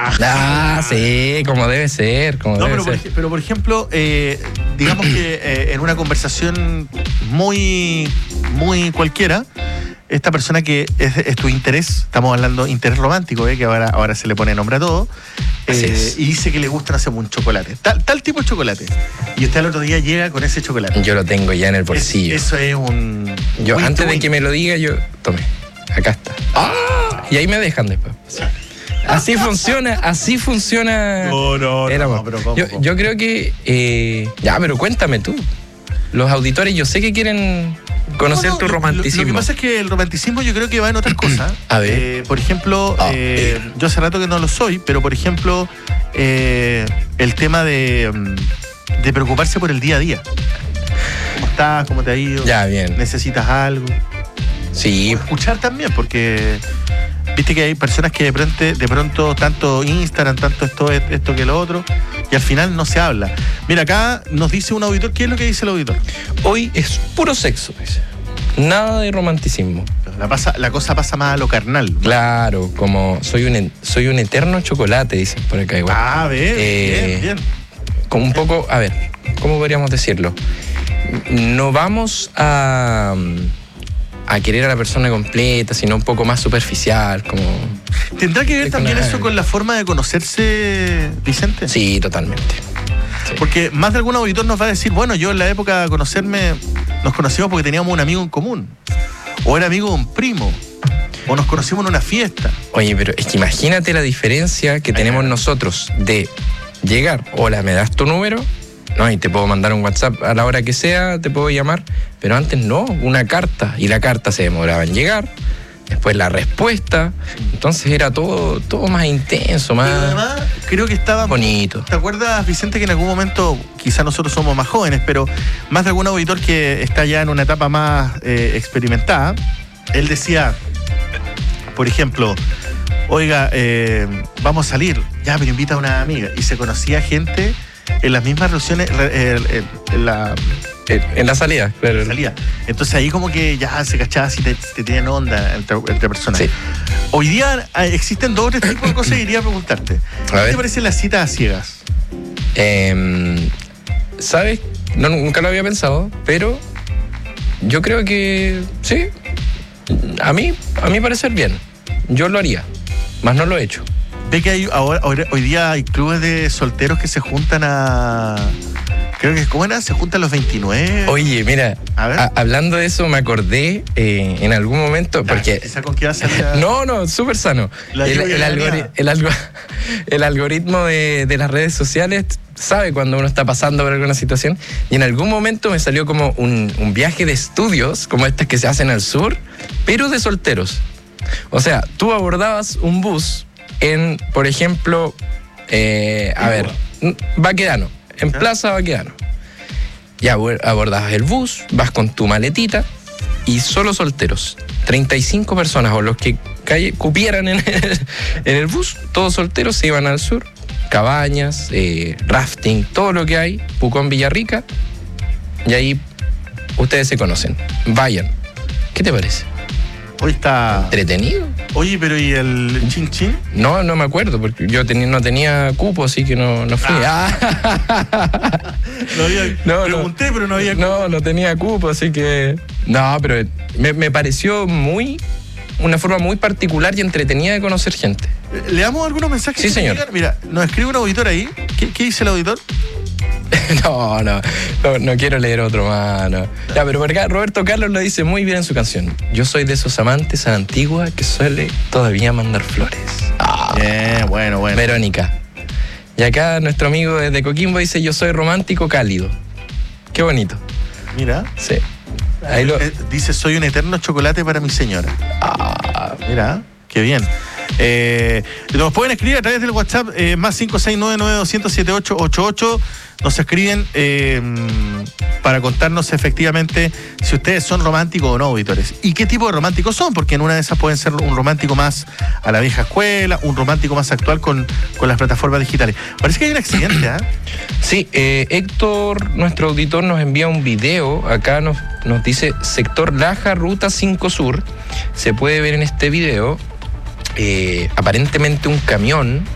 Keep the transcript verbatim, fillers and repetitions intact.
Ah, ah sí, como debe ser. Como no, debe pero, ser. Por, pero por ejemplo, eh, digamos que eh, en una conversación muy, muy cualquiera, esta persona que es, es tu interés, estamos hablando de interés romántico, ¿eh? Que ahora, ahora se le pone nombre a todo, eh, y dice que le gusta, no sé, un chocolate, tal, tal tipo de chocolate, y usted al otro día llega con ese chocolate. Yo lo tengo ya en el bolsillo. Es, eso es un... un yo win antes to de win. que me lo diga, yo tome, acá está. ¡Ah! Y ahí me dejan después. Así funciona, así funciona No, no, el amor. no, pero ¿cómo, yo, cómo? yo creo que... Eh, ya, pero cuéntame tú. Los auditores yo sé que quieren conocer No, no, tu lo- romanticismo. Lo, lo que pasa es que el romanticismo yo creo que va en otras cosas. A ver. Eh, por ejemplo, Ah, eh, eh. yo hace rato que no lo soy, pero por ejemplo, eh, el tema de, mm, de preocuparse por el día a día. ¿Cómo estás? ¿Cómo te ha ido? Ya, bien. ¿Necesitas algo? Sí, O escuchar también, porque viste que hay personas que de pronto, de pronto tanto Instagram, tanto esto, esto que lo otro, y al final no se habla. Mira, acá nos dice un auditor. ¿Qué es lo que dice el auditor? hoy es puro sexo, dice. Nada de romanticismo. La, pasa, la cosa pasa más a lo carnal. Claro, como soy un, soy un eterno chocolate, dicen por acá igual. Ah, bien, Eh, bien, bien. Como un poco, a ver, ¿cómo podríamos decirlo? No vamos a, a querer a la persona completa, sino un poco más superficial, como... ¿Tendrá que ver Sí, también con- eso con la forma de conocerse, Vicente? Sí, totalmente. Sí. Porque más de algún auditor nos va a decir, bueno, yo en la época de conocerme, nos conocimos porque teníamos un amigo en común. O era amigo de un primo. O nos conocimos en una fiesta. Oye, pero es que imagínate la diferencia que tenemos nosotros de llegar, hola, ¿me das tu número? No, y te puedo mandar un WhatsApp a la hora que sea, te puedo llamar, pero antes no, una carta, y la carta se demoraba en llegar, después la respuesta, entonces era todo, todo más intenso, más Pero además, creo que estaba... bonito. ¿Te acuerdas, Vicente, que en algún momento, quizá nosotros somos más jóvenes, pero más de algún auditor que está ya en una etapa más eh, experimentada, él decía, por ejemplo, oiga, eh, vamos a salir, ya, pero invita a una amiga, y se conocía gente en las mismas reuniones, eh, eh, en la En, en la salida, claro. salida. Entonces ahí como que ya se cachaba si te, te tenían onda entre, entre personas. Sí. Hoy día eh, existen dos o tres tipos de cosas y iría a preguntarte. A ¿Qué ver. te parecen las citas a ciegas? Eh, ¿Sabes? No, nunca lo había pensado, pero yo creo que sí. A mí, a mí parecer bien. Yo lo haría, más no lo he hecho. Ve que hay ahora, ahora- hoy día hay clubes de solteros que se juntan a... Creo que, ¿cómo era? Se juntan los veintinueve. Oye, mira, A ver. a- hablando de eso me acordé eh, en algún momento, Ya, porque... quizá con qué va a salir a- No, no, súper sano. La El, lluvia el de la algori- nieve. el algo- el algoritmo de, de las redes sociales sabe cuando uno está pasando por alguna situación, y en algún momento me salió como un, un viaje de estudios, como estos que se hacen al sur, pero de solteros. O sea, tú abordabas un bus en, por ejemplo, eh, a ver, Baquedano, en ¿Ya? Plaza Baquedano. Ya abor- abordabas el bus, vas con tu maletita y solo solteros. treinta y cinco personas o los que calle, cupieran en el, en el bus, todos solteros, se iban al sur. Cabañas, eh, rafting, todo lo que hay, Pucón, Villarrica. Y ahí ustedes se conocen. Vayan. ¿Qué te parece? Hoy está... ¿Entretenido? Oye, pero ¿y el chin chin? No, no me acuerdo, porque yo tenía, no tenía cupo, así que no, no fui. Ah. No había, No, no. pregunté, pero no había... No, no tenía cupo, así que... No, pero me, me pareció muy... Una forma muy particular y entretenida de conocer gente. ¿Le damos algunos mensajes? Sí, que señor. llegan? Mira, nos escribe un auditor ahí. ¿Qué, qué dice el auditor? No, no, no, no quiero leer otro más, no. Ya, pero por acá Roberto Carlos lo dice muy bien en su canción. Yo soy de esos amantes a la antigua que suele todavía mandar flores. Ah, Bien, bueno, bueno. Verónica. Y acá nuestro amigo desde Coquimbo dice, yo soy romántico cálido. Qué bonito. Mira. Sí. Ahí lo... Eh, dice, soy un eterno chocolate para mi señora. Ah, Mira, qué bien. Eh, nos pueden escribir a través del WhatsApp eh, más cinco seis nueve nueve dos cero cero siete ocho ocho ocho. Nos escriben eh, para contarnos efectivamente si ustedes son románticos o no, auditores. Y qué tipo de románticos son, porque en una de esas pueden ser un romántico más a la vieja escuela, un romántico más actual con, con las plataformas digitales. Parece que hay un accidente, ¿ah? sí, eh, Héctor, nuestro auditor, nos envía un video. Acá nos, nos dice sector Laja, ruta cinco Sur. Se puede ver en este video, eh, aparentemente un camión